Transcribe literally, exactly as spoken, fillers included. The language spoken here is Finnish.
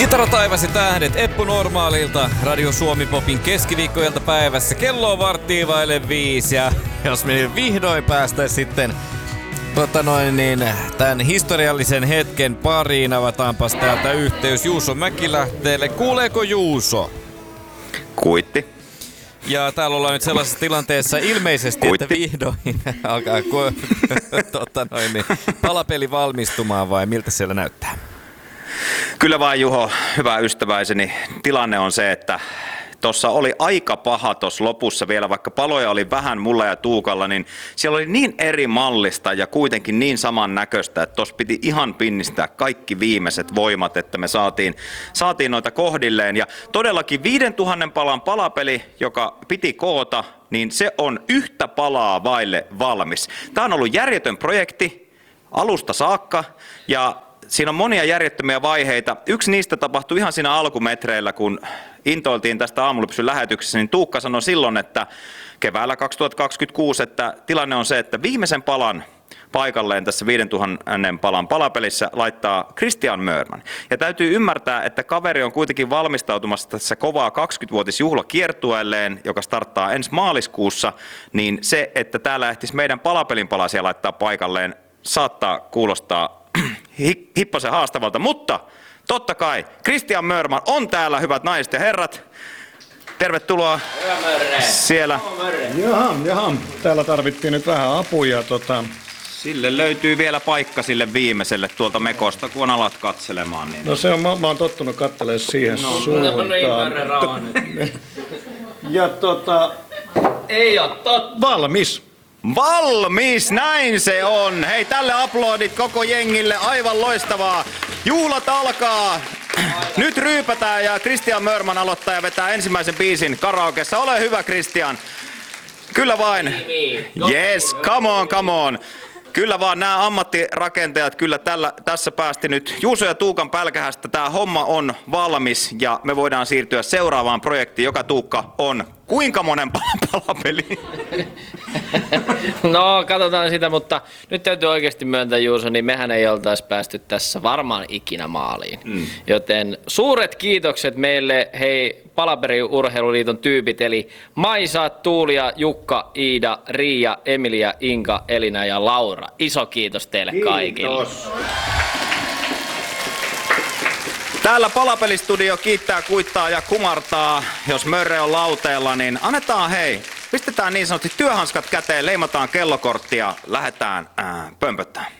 Kitara taivas ja tähdet, Eppu Normaalilta, Radio Suomi Popin keskiviikkoilta päivässä. Kello on varttia vaille viisi ja jos me vihdoin päästäis sitten tota noin niin, tämän historiallisen hetken pariin, avataanpas täältä yhteys Juuso Mäkilähteelle. Kuuleeko Juuso? Kuitti. Ja täällä ollaan nyt sellaisessa tilanteessa ilmeisesti, Kuitti. että vihdoin alkaa ko- tota noin niin, palapeli valmistumaan vai miltä siellä näyttää? Kyllä vaan Juho, hyvä ystäväiseni. Tilanne on se, että tuossa oli aika paha tuossa lopussa vielä, vaikka paloja oli vähän mulla ja Tuukalla, niin siellä oli niin eri mallista ja kuitenkin niin saman näköistä, että tuossa piti ihan pinnistää kaikki viimeiset voimat, että me saatiin, saatiin noita kohdilleen. Ja todellakin viidentuhannen palan palapeli, joka piti koota, niin se on yhtä palaa vaille valmis. Tämä on ollut järjetön projekti alusta saakka ja siinä on monia järjettömiä vaiheita. Yksi niistä tapahtui ihan siinä alkumetreillä, kun intoiltiin tästä aamulypsyn lähetyksessä, niin Tuukka sanoi silloin, että keväällä kaksituhattakaksikymmentäkuusi, että tilanne on se, että viimeisen palan paikalleen tässä viidentuhannen palan palapelissä laittaa Christian Mörman. Ja täytyy ymmärtää, että kaveri on kuitenkin valmistautumassa tässä kovaa kaksikymmentävuotisjuhlakiertueelleen, joka starttaa ensi maaliskuussa, niin se, että täällä ehtisi meidän palapelin palasia laittaa paikalleen, saattaa kuulostaa hippasen haastavalta, mutta totta kai Christian Mörman on täällä, hyvät naiset ja herrat. Tervetuloa siellä. Jaha, jaha. Täällä tarvittiin nyt vähän apuja. Tota... Sille löytyy vielä paikka sille viimeiselle tuolta mekosta, kun alat katselemaan. Niin... No se on, mä, mä oon tottunut katselemaan siihen no, suuntaan. No niin, ja tota... Ei oo totta. Valmis. Valmis, näin se on. Hei, tälle aplodit koko jengille, aivan loistavaa. Juhlat alkaa. Nyt ryypätään ja Christian Mörman aloittaa ja vetää ensimmäisen biisin karaokessa. Ole hyvä, Christian. Kyllä vain. Yes, come on, come on. Kyllä vaan nämä ammattirakentajat, kyllä tällä, tässä päästi nyt Juuso ja Tuukan pälkähästä. Tämä homma on valmis ja me voidaan siirtyä seuraavaan projektiin, joka Tuukka on kuinka monen palapeli? No, katsotaan sitä, mutta nyt täytyy oikeasti myöntää, Juuso, niin mehän ei oltaisi päästy tässä varmaan ikinä maaliin. Mm. Joten suuret kiitokset meille, hei, Palapeli-urheiluliiton tyypit, eli Maisa, Tuulia, Jukka, Iida, Riia, Emilia, Inka, Elina ja Laura. Iso kiitos teille kiitos kaikille. Täällä Palapelistudio kiittää, kuittaa ja kumartaa. Jos Mörre on lauteella, niin annetaan hei, pistetään niin sanotusti työhanskat käteen, leimataan kellokorttia, lähdetään äh, pömpöttämään.